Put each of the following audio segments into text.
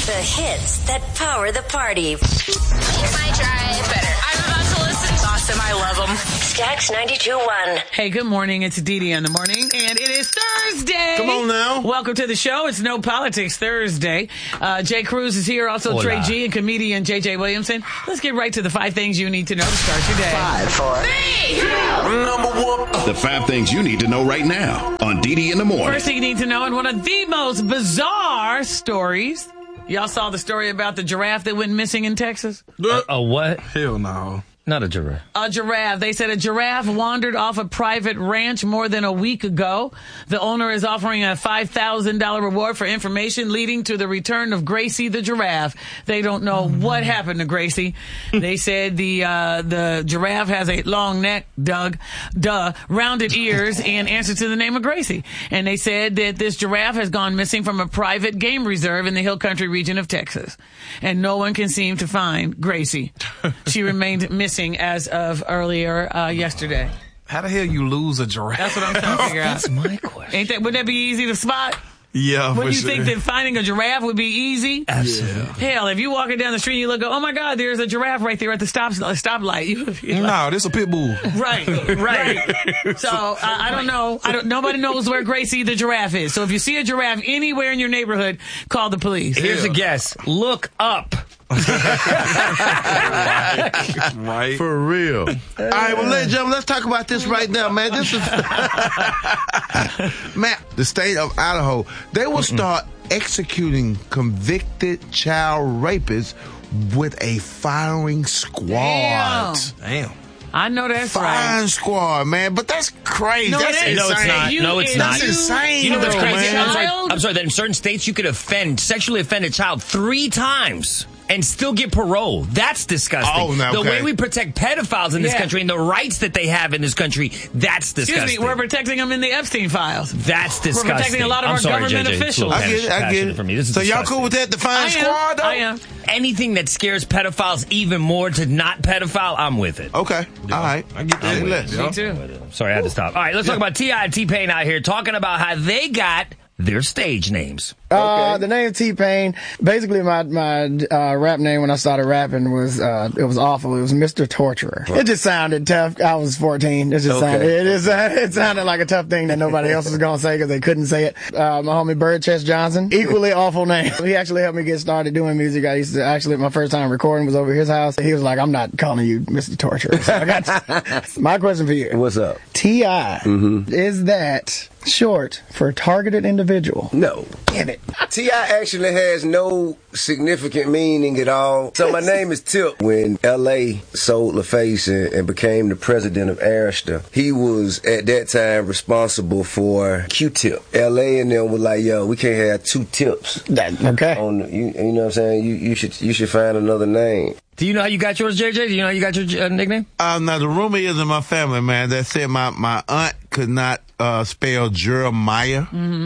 The hits that power the party. Make my drive better. I'm about to listen. Awesome. I love them. Stax 92.1. Hey, good morning. It's Dee in the morning, and it is Thursday. Come on now. Welcome to the show. It's No Politics Thursday. Jay Cruz is here, also Hola. Trey G and comedian JJ Williamson. Let's get right to the 5 things you need to know to start your day. 5, 4, 3, 2. Number 1. The 5 things you need to know right now on Dee in the morning. First thing you need to know, in one of the most bizarre stories, y'all saw the story about the giraffe that went missing in Texas? A what? Hell no. Not a giraffe. A giraffe. They said a giraffe wandered off a private ranch more than a week ago. The owner is offering a $5,000 reward for information leading to the return of Gracie the giraffe. They don't know what happened to Gracie. They said the giraffe has a long neck, rounded ears, and answers to the name of Gracie. And they said that this giraffe has gone missing from a private game reserve in the Hill Country region of Texas. And no one can seem to find Gracie. She remained missing as of earlier yesterday. How the hell you lose a giraffe? That's what I'm trying to figure out. That's my question. Would that be easy to spot? Yeah, Wouldn't you for think sure. that finding a giraffe would be easy? Absolutely. Hell, if you walking down the street and you look, oh my God, there's a giraffe right there at the stoplight. No, this a pit bull. Right. So I don't know. Nobody knows where Gracie the giraffe is. So if you see a giraffe anywhere in your neighborhood, call the police. Here's a guess. Look up. Right. For real. All right, well, ladies and gentlemen, let's talk about this right now, man. This is man, the state of Idaho. They will start executing convicted child rapists with a firing squad. Damn. I know that's Firing right. squad, man. But that's crazy. No, that's it ain't. insane. No, it's not. That's insane. You know what's though, crazy? man. I'm sorry, that in certain states you could sexually offend a child 3 times and still get parole. That's disgusting. Oh, no, The okay. way we protect pedophiles in this Yeah. country and the rights that they have in this country, that's disgusting. Excuse me, we're protecting them in the Epstein files. That's disgusting. We're protecting a lot of I'm our sorry, government JJ. It's a officials. little I get it. I get passionate it. for me. This is So y'all disgusting. cool with that? The firing squad, though? I am. Anything that scares pedophiles even more to not pedophile, I'm with it. Okay. All right. I get that. Say less. Me too. Sorry, I had to stop. All right, let's talk about T.I. and T-Pain out here talking about how they got their stage names. The name T-Pain, basically my rap name when I started rapping was, it was awful. It was Mr. Torturer. It just sounded tough. I was 14. It just it sounded like a tough thing that nobody else was going to say because they couldn't say it. My homie Birdchest Johnson, equally awful name. He actually helped me get started doing music. I used to my first time recording was over his house. He was like, I'm not calling you Mr. Torturer. So I got my question for you. What's up? T.I. Is that short for targeted individual? No. Damn it. T.I. actually has no significant meaning at all. So my name is Tip. When L.A. sold LaFace and became the president of Arista, he was at that time responsible for Q-Tip. L.A. and them were like, yo, we can't have 2 tips. Okay. You know what I'm saying? You should find another name. Do you know how you got yours, JJ? Do you know how you got your nickname? Now, the rumor is in my family, man, that said my aunt could not spell Jeremiah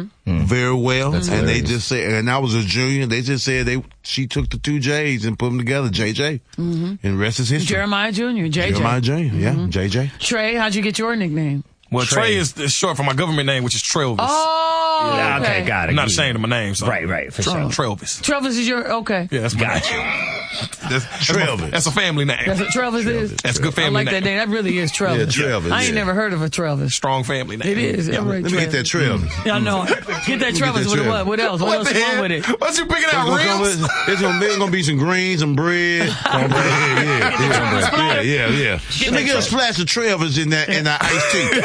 very well. That's and hilarious. they just said, and I was a junior, they just said she took the 2 J's and put them together, JJ. And rest is history. Jeremiah Jr., JJ. Jeremiah Jr., yeah, JJ. Trey, how'd you get your nickname? Well, Trey is short for my government name, which is Travis. Oh, Yeah, okay, got it. I'm not ashamed of my name. So. Right, for sure. Travis. Travis is your, okay. Yeah, that's my Got name. you. That's Travis. That's a family name. That's what Travis is? That's a good I family like name. that name. That really is Travis. Yeah, Travis, I ain't yeah. never heard of a Travis. Strong family name. It is. Yeah. All right, Let me get that Travis. Yeah, I know. Get that Travis with what? What else? What else the is wrong hell? with it? What you picking out? Ribs? It's gonna be some greens, some bread. Yeah. Let me get a splash of Travis in that iced tea.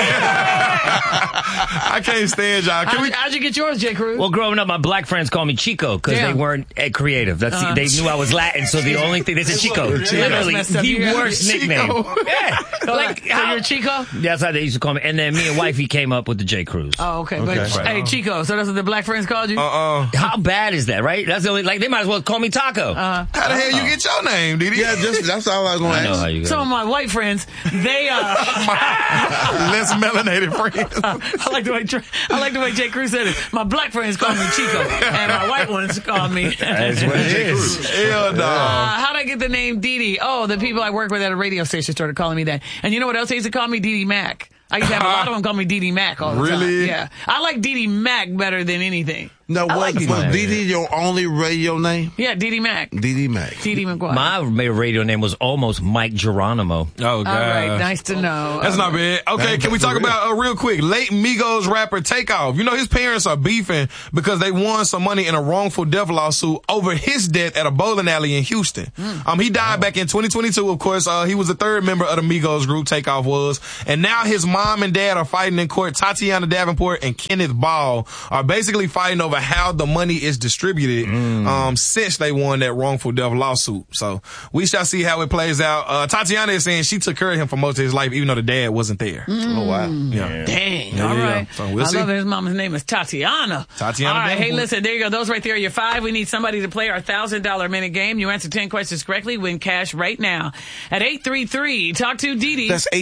I can't stand y'all. How'd you get yours, J. Cruz? Well, growing up, my black friends called me Chico because Yeah. they weren't creative. They knew I was Latin, so the only thing they said Chico. Literally, That's messed up. the You got worst Chico. nickname. Yeah, So you're Chico? That's how they used to call me. And then me and wifey came up with the J. Cruz. Oh, okay. But, hey, Chico, so that's what the black friends called you? How bad is that, right? That's the only, they might as well call me Taco. How the hell you get your name, Didi? Yeah, that's all I was gonna I know ask. how you Some got of my white friends, they, Less melanated friends. I like the way J. Cruz said it. My black friends call me Chico, and my white ones call me. That's what it is. Hell no. How'd I get the name Didi? Oh, the people I work with at a radio station started calling me that. And you know what else they used to call me? Didi Mac. I used to have a lot of them call me Didi Mac all the time. Really? Yeah. I like Didi Mac better than anything. No, was Dee your only radio name? Yeah, Dee Mac. Dee Mac. Dee McGuire. My radio name was almost Mike Geronimo. Oh, God. All right, nice to know. That's not bad. Okay, can we talk about, real quick, late Migos rapper Takeoff? You know, his parents are beefing because they won some money in a wrongful death lawsuit over his death at a bowling alley in Houston. He died back in 2022, of course. He was the third member of the Migos group, Takeoff was. And now his mom and dad are fighting in court. Tatiana Davenport and Kenneth Ball are basically fighting over how the money is distributed since they won that wrongful death lawsuit. So we shall see how it plays out. Tatiana is saying she took care of him for most of his life, even though the dad wasn't there. Oh, wow. Yeah. Dang. All right. So we'll see. I love his mama's name is Tatiana. All right. Hey, listen, there you go. Those right there are your 5. We need somebody to play our $1,000 minute game. You answer 10 questions correctly, win cash right now at 833. Talk to Dee Dee. That's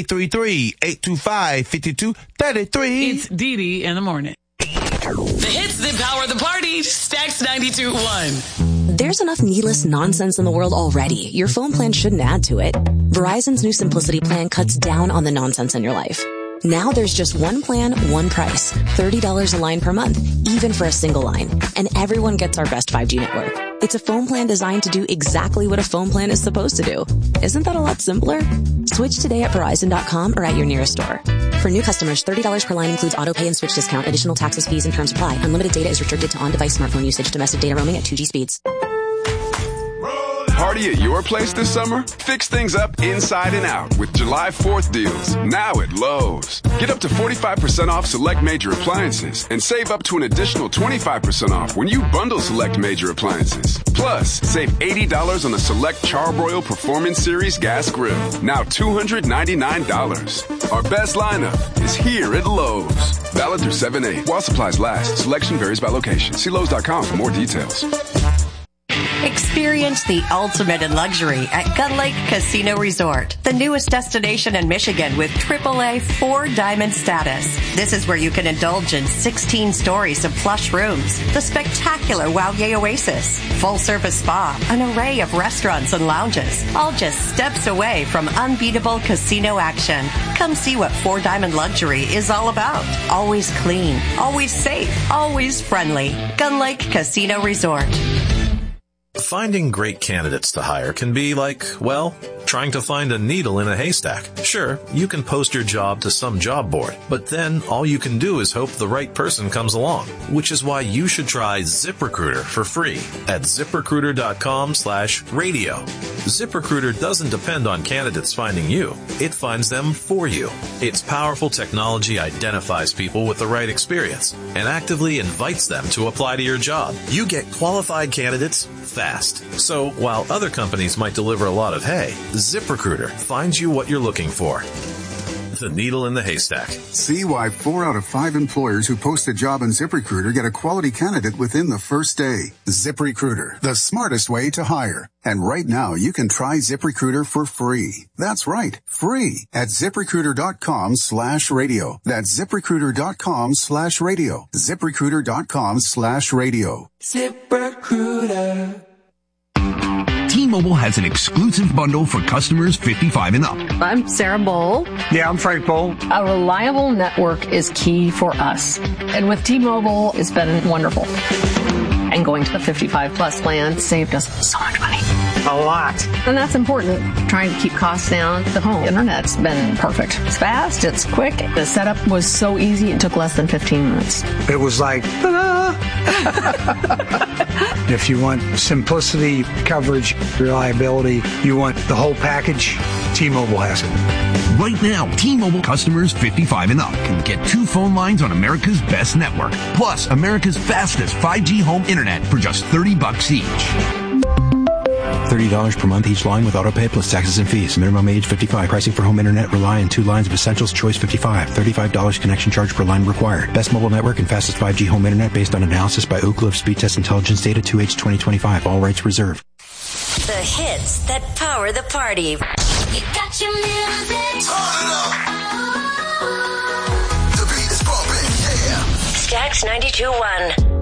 833-825-5233. It's Dee Dee in the morning. The hits that power the party. Stacks 92.1. There's enough needless nonsense in the world already. Your phone plan shouldn't add to it. Verizon's new Simplicity plan cuts down on the nonsense in your life. Now there's just one plan, one price. $30 a line per month, even for a single line. And everyone gets our best 5G network. It's a phone plan designed to do exactly what a phone plan is supposed to do. Isn't that a lot simpler? Switch today at Verizon.com or at your nearest store. For new customers, $30 per line includes auto pay and switch discount. Additional taxes, fees, and terms apply. Unlimited data is restricted to on-device smartphone usage. Domestic data roaming at 2G speeds. Party at your place this summer? Fix things up inside and out with July 4th deals, now at Lowe's. Get up to 45% off select major appliances and save up to an additional 25% off when you bundle select major appliances. Plus, save $80 on a select Charbroil Performance Series gas grill, now $299. Our best lineup is here at Lowe's. Valid through 7/8. While supplies last, selection varies by location. See Lowe's.com for more details. Experience the ultimate in luxury at Gun Lake Casino Resort, the newest destination in Michigan with AAA 4-diamond status. This is where you can indulge in 16 stories of plush rooms, the spectacular Wauye Oasis, full-service spa, an array of restaurants and lounges, all just steps away from unbeatable casino action. Come see what 4-diamond luxury is all about. Always clean, always safe, always friendly. Gun Lake Casino Resort. Finding great candidates to hire can be like, well, trying to find a needle in a haystack. Sure, you can post your job to some job board, but then all you can do is hope the right person comes along, which is why you should try ZipRecruiter for free at ZipRecruiter.com/radio. ZipRecruiter doesn't depend on candidates finding you. It finds them for you. Its powerful technology identifies people with the right experience and actively invites them to apply to your job. You get qualified candidates fast. So while other companies might deliver a lot of hay, ZipRecruiter finds you what you're looking for. The needle in the haystack. See why 4 out of 5 employers who post a job on ZipRecruiter get a quality candidate within the first day. ZipRecruiter, the smartest way to hire. And right now, you can try ZipRecruiter for free. That's right, free at ZipRecruiter.com/radio. That's ZipRecruiter.com/radio. ZipRecruiter.com/radio. ZipRecruiter. T-Mobile has an exclusive bundle for customers 55 and up. I'm Sarah Bowl. Yeah, I'm Frank Bowl. A reliable network is key for us. And with T-Mobile, it's been wonderful. And going to the 55 plus plan saved us so much money. A lot. And that's important. Trying to keep costs down. The home internet's been perfect. It's fast. It's quick. The setup was so easy. It took less than 15 minutes. It was like, ta-da! If you want simplicity, coverage, reliability, you want the whole package, T-Mobile has it. Right now, T-Mobile customers 55 and up can get 2 phone lines on America's best network, plus America's fastest 5G home internet for just $30 each. $30 per month each line with autopay plus taxes and fees. Minimum age 55. Pricing for home internet rely on 2 lines of Essentials Choice 55. $35 connection charge per line required. Best mobile network and fastest 5G home internet based on analysis by Ookla of Speed Test Intelligence data 2H 2025. All rights reserved. The hits that power the party. You got your music. Turn it up. The beat is bumping, yeah. Stacks 92.1.